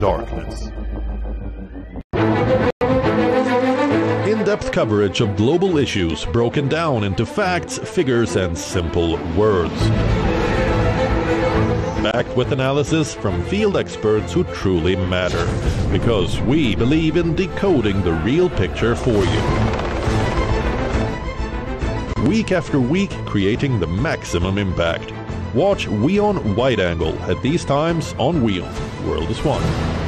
darkness. In-depth coverage of global issues broken down into facts, figures, and simple words. Backed with analysis from field experts who truly matter, because we believe in decoding the real picture for you. Week after week, creating the maximum impact. Watch WION Wide Angle at these times on WION. World is One.